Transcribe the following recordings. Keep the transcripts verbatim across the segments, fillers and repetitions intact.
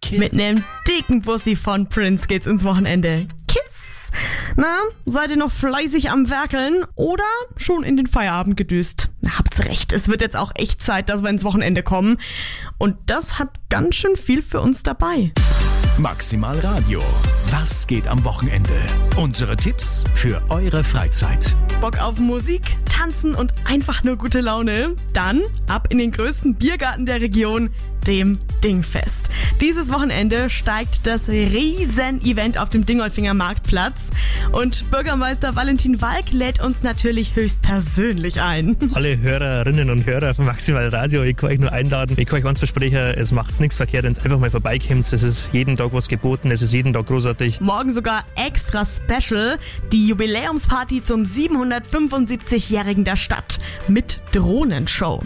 Mit einem dicken Bussi von Prince geht's ins Wochenende. Kiss! Na, seid ihr noch fleißig am Werkeln oder schon in den Feierabend gedüst? Habt's recht, es wird jetzt auch echt Zeit, dass wir ins Wochenende kommen. Und das hat ganz schön viel für uns dabei. Maximal Radio. Was geht am Wochenende? Unsere Tipps für eure Freizeit. Bock auf Musik, Tanzen und einfach nur gute Laune? Dann ab in den größten Biergarten der Region, dem Dingfest. Dieses Wochenende steigt das Riesen-Event auf dem Dingolfinger Marktplatz und Bürgermeister Valentin Walk lädt uns natürlich höchstpersönlich ein. Alle Hörerinnen und Hörer von Maximal Radio, ich kann euch nur einladen. Ich kann euch ganz versprechen, es macht nichts verkehrt, wenn es einfach mal vorbeikommt. Es ist jeden Tag was geboten, es ist jeden Tag großartig. Morgen sogar extra special, die Jubiläumsparty zum siebenhundertfünfundsiebzigjährigen der Stadt mit Drohnenshow.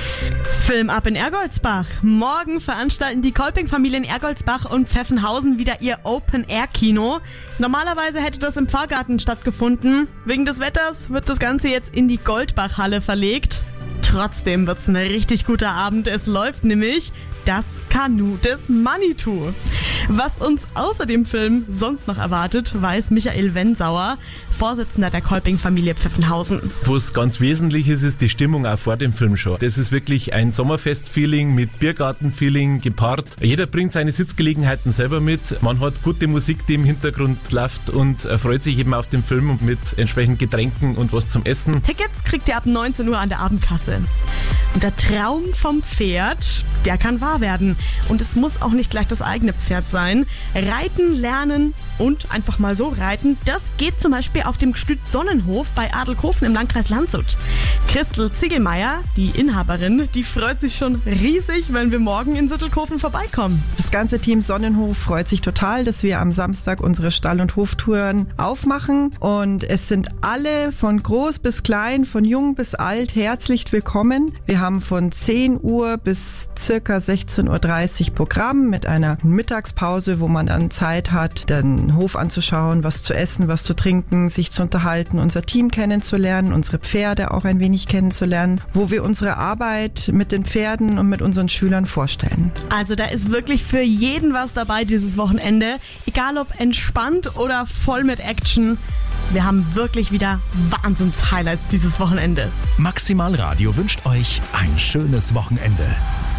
Film ab in Ergoldsbach. Morgen veranstalten die Kolping-Familien Ergoldsbach und Pfeffenhausen wieder ihr Open-Air-Kino. Normalerweise hätte das im Pfarrgarten stattgefunden. Wegen des Wetters wird das Ganze jetzt in die Goldbach-Halle verlegt. Trotzdem wird's ein richtig guter Abend. Es läuft nämlich das Kanu des Manitou. Was uns außer dem Film sonst noch erwartet, weiß Michael Wensauer, Vorsitzender der Kolping-Familie Pfeffenhausen. Was ganz wesentlich ist, ist die Stimmung auch vor dem Film schon. Das ist wirklich ein Sommerfest-Feeling mit Biergarten-Feeling gepaart. Jeder bringt seine Sitzgelegenheiten selber mit. Man hat gute Musik, die im Hintergrund läuft und freut sich eben auf den Film und mit entsprechend Getränken und was zum Essen. Tickets kriegt ihr ab neunzehn Uhr an der Abendkasse. Und der Traum vom Pferd, der kann wahr werden. Und es muss auch nicht gleich das eigene Pferd sein. Reiten, lernen und einfach mal so reiten, das geht zum Beispiel auf dem Gestüt Sonnenhof bei Adelkofen im Landkreis Landshut. Christel Ziegelmeier, die Inhaberin, die freut sich schon riesig, wenn wir morgen in Sittelkofen vorbeikommen. Das ganze Team Sonnenhof freut sich total, dass wir am Samstag unsere Stall- und Hoftouren aufmachen. Und es sind alle von groß bis klein, von jung bis alt herzlich willkommen. Wir haben von zehn Uhr bis circa sechzehn Uhr dreißig Programm mit einer Mittagspause, wo man dann Zeit hat, den Hof anzuschauen, was zu essen, was zu trinken, sich zu unterhalten, unser Team kennenzulernen, unsere Pferde auch ein wenig kennenzulernen, wo wir unsere Arbeit mit den Pferden und mit unseren Schülern vorstellen. Also da ist wirklich für jeden was dabei dieses Wochenende, egal ob entspannt oder voll mit Action. Wir haben wirklich wieder Wahnsinns-Highlights dieses Wochenende. Maximal Radio wünscht euch ein schönes Wochenende.